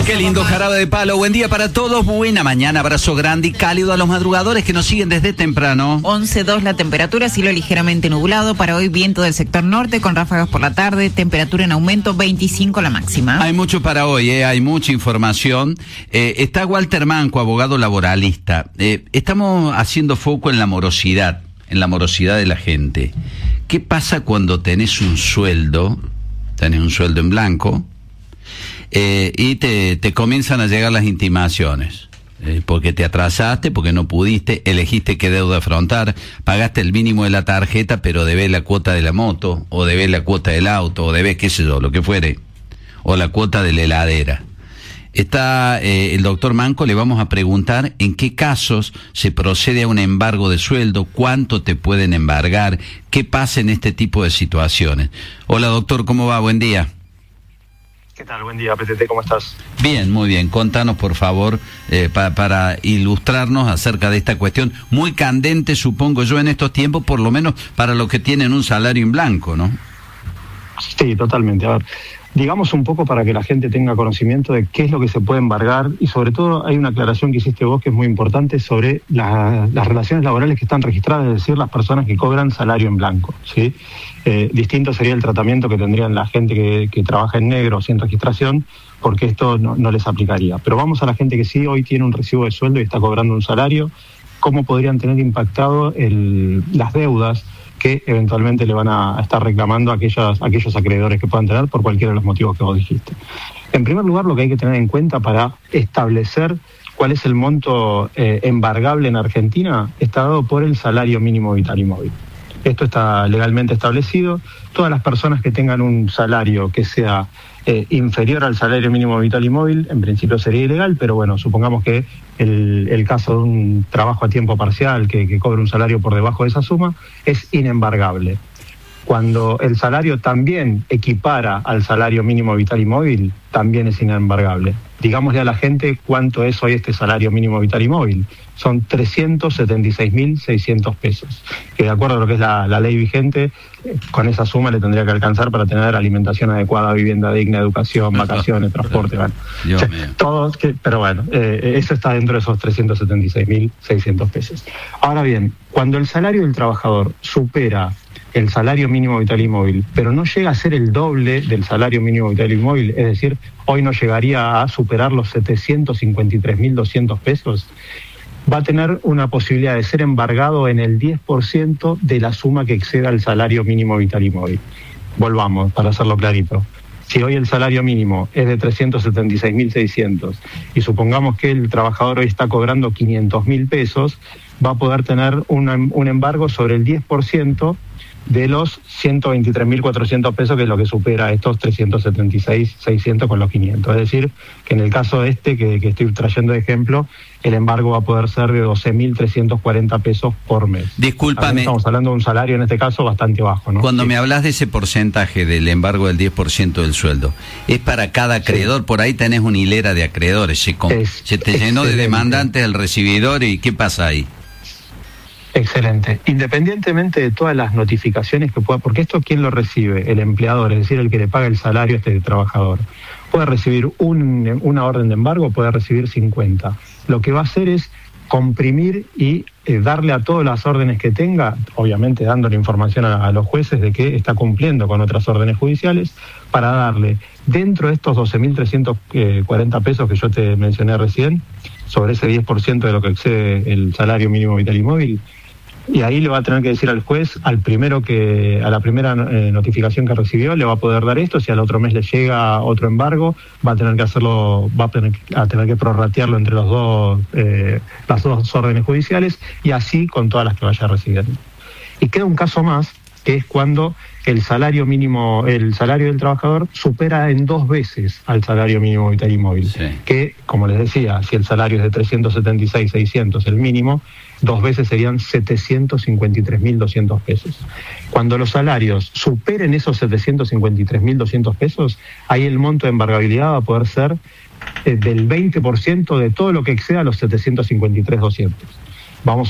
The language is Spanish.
Qué lindo Jarabe de Palo. Buen día para todos, buena mañana, abrazo grande y cálido a los madrugadores que nos siguen desde temprano. 11.2 la temperatura, cielo ligeramente nublado. Para hoy viento del sector norte con ráfagas por la tarde, temperatura en aumento, 25 la máxima. Hay mucho para hoy, hay mucha información. Está Walter Manco, abogado laboralista. Estamos haciendo foco en la morosidad de la gente. ¿Qué pasa cuando tenés un sueldo en blanco? Y te comienzan a llegar las intimaciones, porque te atrasaste, porque no pudiste, elegiste qué deuda afrontar, pagaste el mínimo de la tarjeta, pero debes la cuota de la moto, o debes la cuota del auto, o debes qué sé yo, lo que fuere, o la cuota de la heladera. Está el doctor Manco, le vamos a preguntar en qué casos se procede a un embargo de sueldo, cuánto te pueden embargar, qué pasa en este tipo de situaciones. Hola doctor, ¿cómo va? Buen día. ¿Qué tal? Buen día, PTT, ¿cómo estás? Bien, muy bien. Contanos, por favor, para ilustrarnos acerca de esta cuestión muy candente, supongo yo, en estos tiempos, por lo menos para los que tienen un salario en blanco, ¿no? Sí, totalmente. A ver, digamos un poco para que la gente tenga conocimiento de qué es lo que se puede embargar y sobre todo hay una aclaración que hiciste vos que es muy importante sobre las relaciones laborales que están registradas, es decir, las personas que cobran salario en blanco, ¿sí? Distinto sería el tratamiento que tendrían la gente que trabaja en negro sin registración, porque esto no les aplicaría. Pero vamos a la gente que sí hoy tiene un recibo de sueldo y está cobrando un salario, ¿cómo podrían tener impactado las deudas que eventualmente le van a estar reclamando a aquellos acreedores que puedan tener por cualquiera de los motivos que vos dijiste? En primer lugar, lo que hay que tener en cuenta para establecer cuál es el monto embargable en Argentina está dado por el salario mínimo vital y móvil. Esto está legalmente establecido. Todas las personas que tengan un salario que sea inferior al salario mínimo vital y móvil, en principio sería ilegal, pero bueno, supongamos que el caso de un trabajo a tiempo parcial que cobre un salario por debajo de esa suma es inembargable. Cuando el salario también equipara al salario mínimo vital y móvil, también es inembargable. Digámosle a la gente cuánto es hoy este salario mínimo vital y móvil. Son 376.600 pesos, que de acuerdo a lo que es la ley vigente, con esa suma le tendría que alcanzar para tener alimentación adecuada, vivienda digna, educación, vacaciones, transporte, bueno. Pero bueno, eso está dentro de esos 376.600 pesos. Ahora bien, cuando el salario del trabajador supera el salario mínimo vital y móvil, pero no llega a ser el doble del salario mínimo vital y móvil, es decir, hoy no llegaría a superar los 753.200 pesos, va a tener una posibilidad de ser embargado en el 10% de la suma que exceda el salario mínimo vital y móvil. Volvamos, para hacerlo clarito. Si hoy el salario mínimo es de 376.600 y supongamos que el trabajador hoy está cobrando 500.000 pesos, va a poder tener un embargo sobre el 10% de los 123.400 pesos, que es lo que supera estos 376.600 con los 500. Es decir, que en el caso que estoy trayendo de ejemplo, el embargo va a poder ser de 12.340 pesos por mes. Discúlpame. Estamos hablando de un salario en este caso bastante bajo, ¿no? Cuando sí. Me hablas de ese porcentaje del embargo del 10% del sueldo, ¿es para cada acreedor? Sí. Por ahí tenés una hilera de acreedores. Se te llenó de demandantes el recibidor y ¿qué pasa ahí? Excelente. Independientemente de todas las notificaciones que pueda, porque esto ¿quién lo recibe? El empleador, es decir, el que le paga el salario a este trabajador. Puede recibir una orden de embargo, puede recibir 50. Lo que va a hacer es comprimir y darle a todas las órdenes que tenga, obviamente dándole información a los jueces de que está cumpliendo con otras órdenes judiciales, para darle dentro de estos 12.340 pesos que yo te mencioné recién, sobre ese 10% de lo que excede el salario mínimo vital y móvil, y ahí le va a tener que decir al juez, a la primera notificación que recibió, le va a poder dar esto. Si al otro mes le llega otro embargo, va a tener que hacerlo, va a tener que prorratearlo entre las dos órdenes judiciales, y así con todas las que vaya recibiendo. Y queda un caso más, que es cuando el salario del trabajador supera en 2 veces al salario mínimo vital y móvil. Sí. Que, como les decía, si el salario es de 376.600, el mínimo, 2 veces serían 753.200 pesos. Cuando los salarios superen esos 753.200 pesos, ahí el monto de embargabilidad va a poder ser del 20% de todo lo que exceda los 753.200. Vamos